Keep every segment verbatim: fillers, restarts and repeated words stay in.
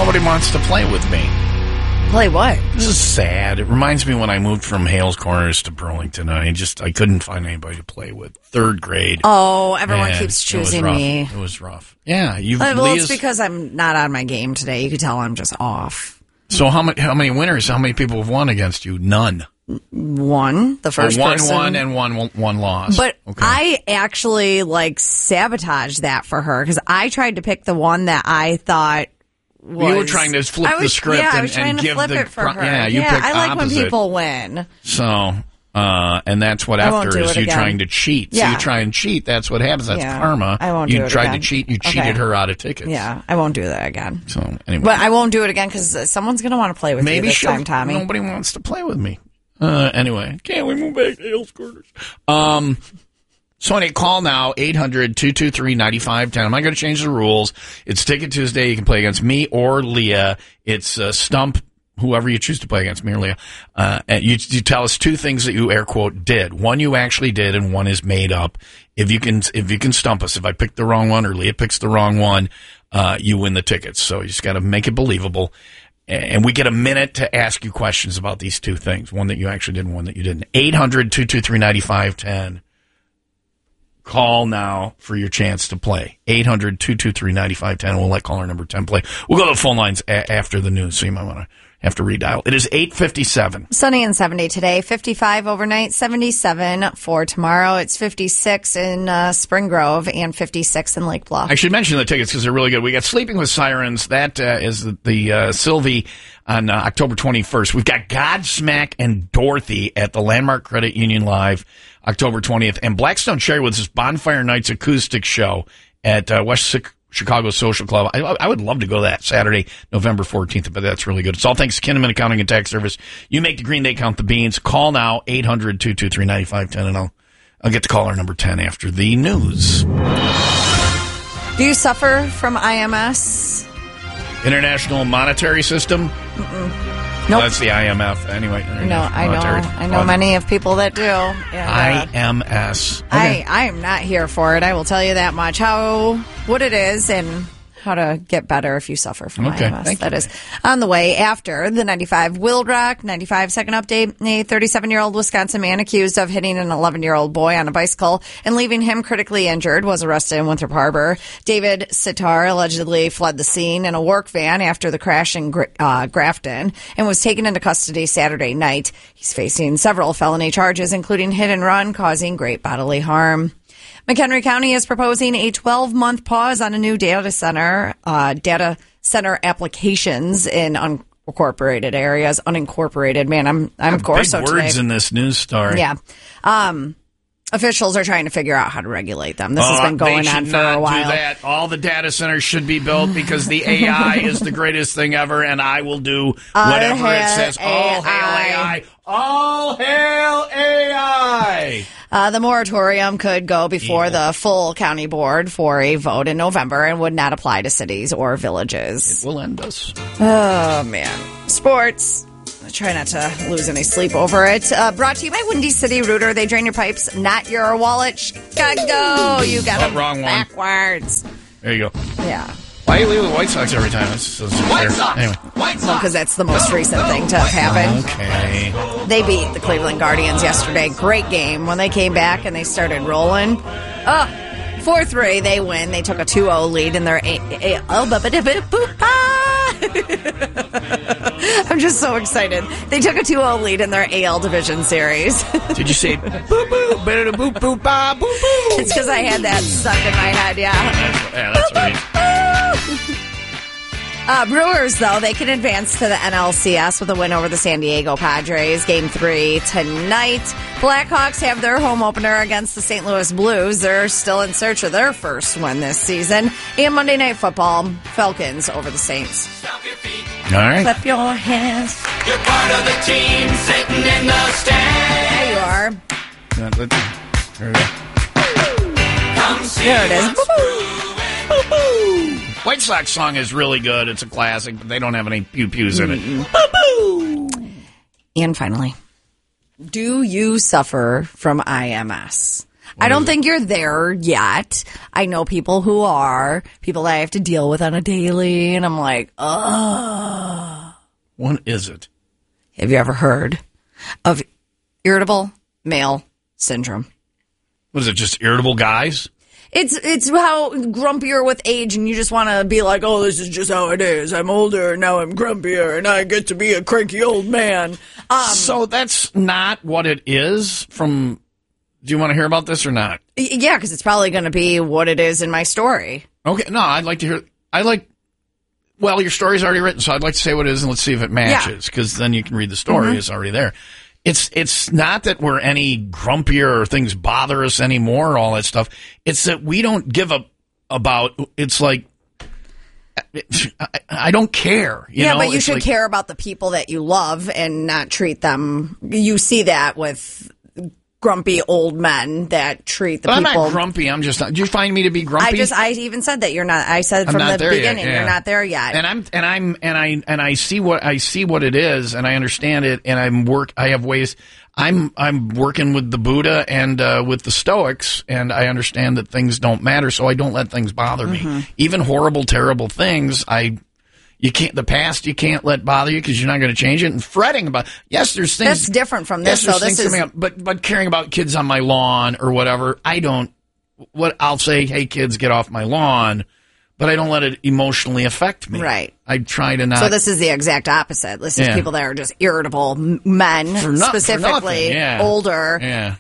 nobody wants to play with me. Play what? This is sad. It reminds me when I moved from Hales Corners to Burlington. I just I couldn't find anybody to play with. Third grade. Oh, everyone and keeps choosing it was me. It was rough. Yeah, you. Uh, well, Leah's, it's because I'm not on my game today. You could tell I'm just off. So how many how many winners? How many people have won against you? None. One, the first oh, one person. won and one one lost. But okay. I actually like sabotaged that for her because I tried to pick the one that I thought. Was, you were trying to flip was, the script yeah, and, I was trying and to give flip the it for her. yeah. You yeah, picked I like opposite. when people win. So, uh, and that's what I won't after do is it you again. trying to cheat. Yeah. So you try and cheat. That's what happens. That's Yeah. karma. I won't You do it tried again. to cheat. You cheated Okay. her out of tickets. Yeah, I won't do that again. So anyway, But I won't do it again because someone's going to want to play with maybe you this she'll- time, Tommy. Nobody wants to play with me. Uh, anyway, can't we move back to Hales Corners? Um. So any call now, eight hundred, two two three, nine five one zero. I'm not going to change the rules. It's Ticket Tuesday. You can play against me or Leah. It's uh, Stump, whoever you choose to play against, me or Leah. Uh, and you, you tell us two things that you, air quote, did. One you actually did and one is made up. If you can if you can stump us, if I pick the wrong one or Leah picks the wrong one, uh, you win the tickets. So you just got to make it believable. And we get a minute to ask you questions about these two things, one that you actually did and one that you didn't. eight hundred, two two three, nine five one zero. Call now for your chance to play. eight hundred, two two three, nine five one zero. We'll let caller number ten play. We'll go to the phone lines a- after the news, so you might want to have to redial. It is eight fifty-seven. Sunny and seventy today, fifty-five overnight, seventy-seven for tomorrow. It's fifty-six in uh, Spring Grove and fifty-six in Lake Bluff. I should mention the tickets because they're really good. We got Sleeping with Sirens. That uh, is the, the uh, Sylvie on uh, October twenty-first. We've got Godsmack and Dorothy at the Landmark Credit Union Live October twentieth. And Blackstone Cherry with this Bonfire Nights acoustic show at uh, West Chicago Social Club. I, I would love to go to that Saturday, November fourteenth, but that's really good. It's all thanks to Kinnaman Accounting and Tax Service. You make the Green Day count the beans. Call now, eight hundred, two two three, nine five one zero, and I'll, I'll get to caller number ten after the news. Do you suffer from I M S? International Monetary System? Mm-mm. Well, Nope. that's the I M F anyway. No, I know. Monetary. I know many of people that do. Yeah, I M S. I, I am not here for it. I will tell you that much. How, what it is and how to get better if you suffer from Okay, I M S. thank That you. is on the way after the ninety-five Wild Rock. ninety-five second update. A thirty-seven-year-old Wisconsin man accused of hitting an eleven-year-old boy on a bicycle and leaving him critically injured was arrested in Winthrop Harbor. David Sitar allegedly fled the scene in a work van after the crash in uh, Grafton and was taken into custody Saturday night. He's facing several felony charges, including hit and run, causing great bodily harm. McHenry County is proposing a twelve-month pause on a new data center, uh, data center applications in unincorporated areas. Unincorporated, man, I'm I'm Big Corso words today. in this news story. Yeah, um, officials are trying to figure out how to regulate them. This has Uh, been going they should on for not a while. Do that. All the data centers should be built because the A I is the greatest thing ever, and I will do whatever All it hail says. All hail A I! All hail A I! Uh, the moratorium could go before Yeah. the full county board for a vote in November and would not apply to cities or villages. It will end us. Oh, man. Sports. I try not to lose any sleep over it. Uh, brought to you by Windy City Rooter. They drain your pipes, not your wallet. Chicago. You got Oh, them wrong one. backwards. There you go. Yeah. Why do you leave with White Sox every time? That's, that's White fair. Sox! Anyway. White Sox! Well, because that's the most recent thing to have happened. Okay. They beat the Cleveland Guardians yesterday. Great game. When they came back and they started rolling. Oh, four three, they win. They took a two oh lead in their A- A- oh, ba- ba- da- ba- boop, ah. I'm just so excited. They took a two oh lead in their A L Division Series. Did you say boo boo, better to boop boop ba boo boo? It's because I had that stuck in my head, yeah. Yeah, that's right. Uh, Brewers, though, they can advance to the N L C S with a win over the San Diego Padres. Game three tonight. Blackhawks have their home opener against the Saint Louis Blues. They're still in search of their first win this season. And Monday Night Football, Falcons over the Saints. All right. Clap your hands. You're part of the team sitting in the stands. There you are. Yeah, let- There we go. Come see There it is. what's brewing. White Sox song is really good. It's a classic, but they don't have any pew-pews in it. And finally, do you suffer from I M S? I don't think you're there yet. I know people who are, people that I have to deal with on a daily, and I'm like, ugh. What is it? Have you ever heard of irritable male syndrome? What is it, just irritable guys? It's it's how grumpier with age, and you just want to be like, oh, this is just how it is. I'm older, now I'm grumpier, and I get to be a cranky old man. Um, So that's not what it is from... Do you want to hear about this or not? y- yeah, because it's probably going to be what it is in my story. Okay, no, I'd like to hear... I like... Well, your story's already written, so I'd like to say what it is, and let's see if it matches, because then you can read the story. Mm-hmm. It's already there. It's it's not that we're any grumpier or things bother us anymore, all that stuff. It's that we don't give a about. It's like I, I don't care. You yeah, know? but you It's should like, care about the people that you love and not treat them. You see that with grumpy old men that treat the But I'm people. not grumpy. I'm just not. Do you find me to be grumpy? I just, I even said that you're not. I said I'm from not the there yet, beginning, yeah. you're not there yet. And I'm and I'm and I and I see what I see what it is, and I understand it, and I'm work. I have ways. I'm I'm working with the Buddha and uh, with the Stoics, and I understand that things don't matter, so I don't let things bother me. Mm-hmm. Even horrible, terrible things, I you can't the past you can't let bother you because you're not going to change it. And fretting about yes, there's things That's different from this. Yes, there's So this things is coming up, but but caring about kids on my lawn or whatever, I don't. What I'll say, hey kids, get off my lawn. But I don't let it emotionally affect me. Right. I try to not. So this is the exact opposite. This is Yeah. people that are just irritable m- men, For no- for specifically nothing, yeah. older. Yeah.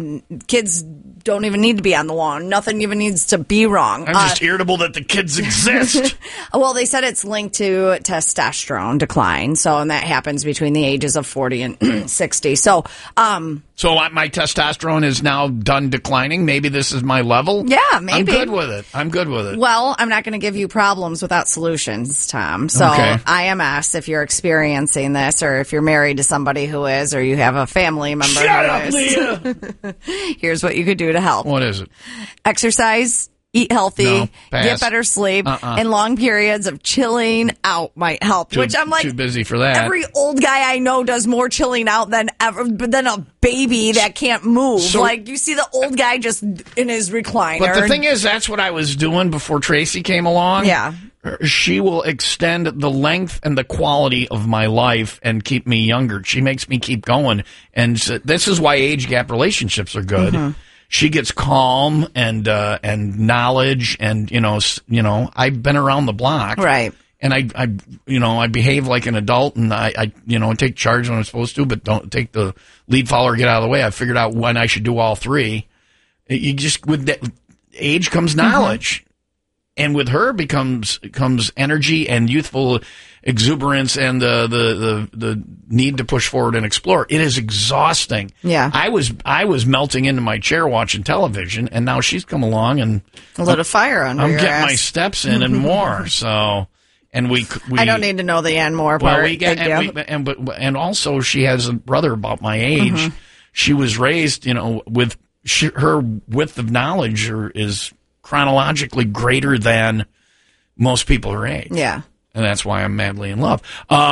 Kids don't even need to be on the lawn. Nothing even needs to be wrong. I'm just irritable that the kids exist. Uh, well, they said it's linked to testosterone decline. So, and that happens between the ages of forty and sixty. So, um, So I- my testosterone is now done declining. Maybe this is my level. Yeah, I'm maybe. good with it. I'm good with it. well, I'm not going to give you problems without solutions, Tom. So, Okay. I M S, if you're experiencing this, or if you're married to somebody who is, or you have a family member Shut who up, is, Leah. here's what you could do to help. What is it? Exercise, eat healthy, No, pass. get better sleep, Uh-uh. and long periods of chilling out might help. Too, which I'm like, too busy for that. every old guy I know does more chilling out than ever, but than a baby that can't move. So- like you see the old guy just in his recliner. But the thing is, that's what I was doing before Tracy came along. Yeah. She will extend the length and the quality of my life and keep me younger. She makes me keep going. And so this is why age gap relationships are good. Mm-hmm. She gets calm and uh, and knowledge, and you know, s- you know, I've been around the block, Right. And I, I, you know, I behave like an adult, and I, I, you know, take charge when I'm supposed to, but don't take the lead follower, get out of the way. I figured out when I should do all three. You just with that age comes knowledge, and with her becomes comes energy and youthful exuberance and the the the, the need to push forward and explore. It is exhausting. Yeah. I was I was melting into my chair watching television, and now she's come along and a little fire under I'm your getting ass. my steps in and more. So, and we, we I don't need to know the and more well, part. we get Thank and, you. we, and but and also she has a brother about my age. She was raised, you know, with she, her width of knowledge are, is chronologically greater than most people her age. Yeah. And that's why I'm madly in love.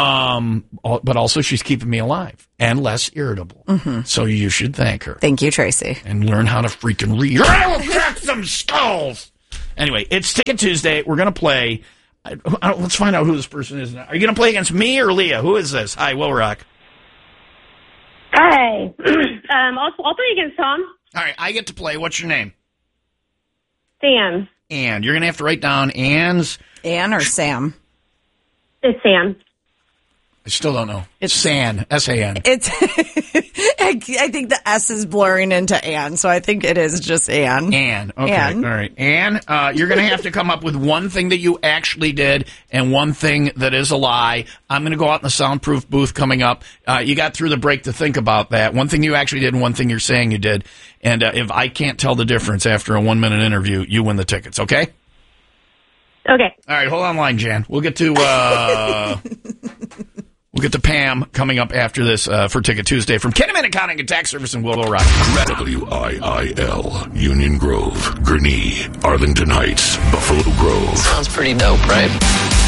Um, al- but also she's keeping me alive and less irritable. So you should thank her Thank you, Tracy. and learn how to freaking read. I will crack some skulls. Anyway, it's Ticket Tuesday. We're going to play. I, I, let's find out who this person is now. Are you going to play against me or Leah? Who is this? Hi, Will Rock. Hi. um, I'll, I'll play against Tom. All right, I get to play. What's your name? Sam. Ann. You're going to have to write down Ann's. Ann or Sam? It's Sam. I still don't know. It's San. S A N. It's. I, I think the S is blurring into Ann, so I think it is just Ann. Ann. Okay. Ann. All right. Ann, uh, you're going to have to come up with one thing that you actually did and one thing that is a lie. I'm going to go out in the soundproof booth coming up. Uh, you got through the break to think about that. One thing you actually did and one thing you're saying you did. And uh, if I can't tell the difference after a one-minute interview, you win the tickets, okay? Okay. All right, hold on line, Jan. We'll get to uh, we'll get to Pam coming up after this uh, for Ticket Tuesday from Kinnaman Accounting and Tax Service in Willow Rock. W I I L, Union Grove, Gurnee, Arlington Heights, Buffalo Grove. Sounds pretty dope, right?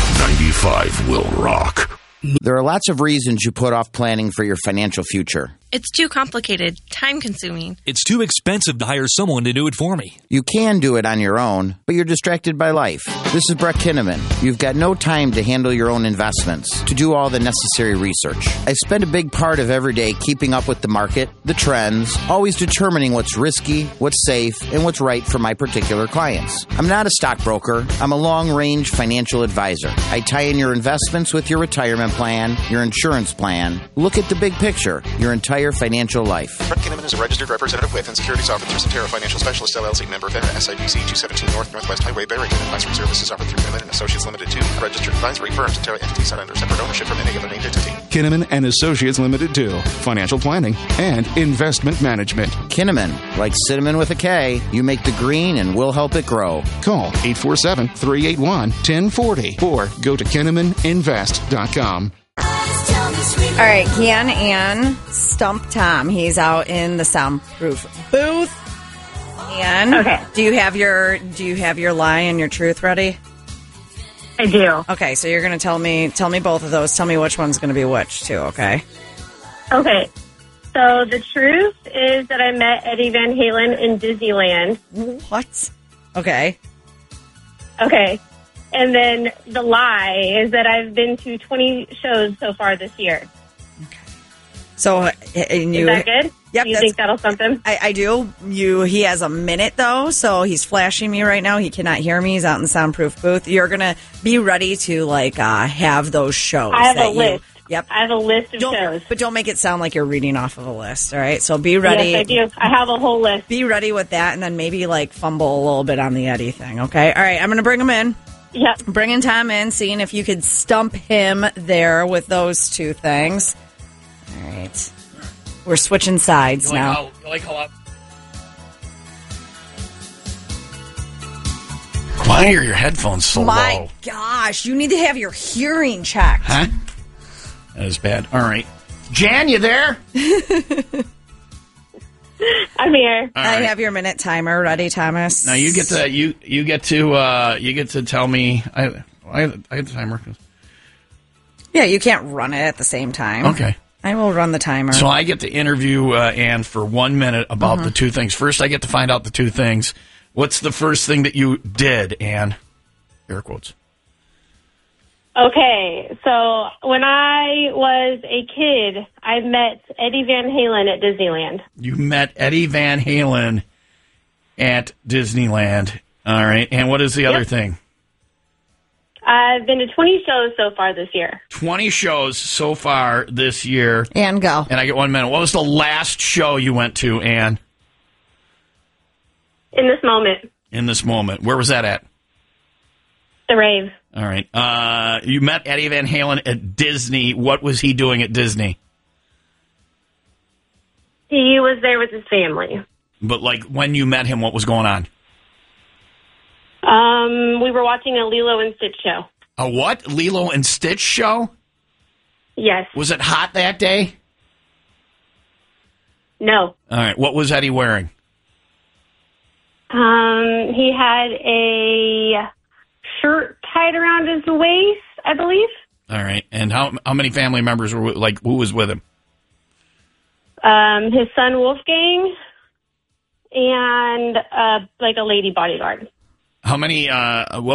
ninety-five will rock. There are lots of reasons you put off planning for your financial future. It's too complicated, time-consuming. It's too expensive to hire someone to do it for me. You can do it on your own, but you're distracted by life. This is Brett Kinnaman. You've got no time to handle your own investments, to do all the necessary research. I spend a big part of every day keeping up with the market, the trends, always determining what's risky, what's safe, and what's right for my particular clients. I'm not a stockbroker. I'm a long-range financial advisor. I tie in your investments with your retirement plan, your insurance plan. Look at the big picture, your entire financial life. Brett Kinnaman is a registered representative with and securities offered through Centera Financial Specialist L L C, member FINRA, S I B C two seventeen North Northwest Highway, Barrington. Advisory services offered through Kinnaman and Associates Limited two, a registered advisory firm. Centera entities not under separate ownership from any other named entity. Kinnaman and Associates Limited two, financial planning and investment management. Kinnaman, like cinnamon with a K, you make the green and we'll help it grow. Call eight four seven, three eight one, one zero four zero or go to kinnaman invest dot com. All right, Kian and Stump Tom. He's out in the soundproof booth. And Okay. do you have your do you have your lie and your truth ready? I do. Okay, so you're going to tell me tell me both of those. Tell me which one's going to be which too, okay? Okay. So the truth is that I met Eddie Van Halen in Disneyland. What? Okay. Okay. And then the lie is that I've been to twenty shows so far this year. So uh, and you Is that good? Yep, Do you that's- think that'll something? I, I do. You. He has a minute though, so he's flashing me right now. He cannot hear me. He's out in the soundproof booth. You're gonna be ready to like uh, have those shows. I have that a you- list. Yep. I have a list of Don't, shows. but don't make it sound like you're reading off of a list. All right. So be ready. Yes, I do. I have a whole list. Be ready with that, and then maybe like fumble a little bit on the Eddie thing. Okay. All right. I'm gonna bring him in. Yep. Bringing Tom in, seeing if you could stump him there with those two things. All right. We're switching sides You like now. how, you like how I- Why are your headphones so My low? gosh, you need to have your hearing checked. Huh? That is bad. All right. Jan, you there? I'm here. All I right. have your minute timer ready, Thomas. Now you get to you you get to uh, you get to tell me. I I, I had the timer. Yeah, you can't run it at the same time. Okay. I will run the timer. So I get to interview uh, Ann for one minute about Mm-hmm. the two things. First, I get to find out the two things. What's the first thing that you did, Ann? Air quotes. Okay, so when I was a kid, I met Eddie Van Halen at Disneyland. You met Eddie Van Halen at Disneyland. All right. And what is the other Yep. thing? I've been to twenty shows so far this year. twenty shows so far this year. and go. And I get one minute. What was the last show you went to, Ann, In this moment, in this moment? Where was that at? the rave. All right. Uh, you met Eddie Van Halen at Disney. What was he doing at Disney? He was there with his family. But, like, when you met him, what was going on? Um, we were watching a Lilo and Stitch show. A what? Lilo and Stitch show? Yes. Was it hot that day? No. All right. What was Eddie wearing? Um, he had a shirt tied around his waist, I believe. All right. And how how many family members were with, like, who was with him? Um, his son Wolfgang, and uh, like a lady bodyguard. How many? Uh, what